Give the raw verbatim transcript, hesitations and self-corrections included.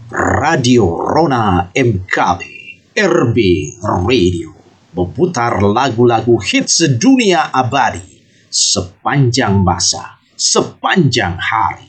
Radio Rona M K B, R B Radio, memutar lagu-lagu hits dunia abadi sepanjang masa, sepanjang hari.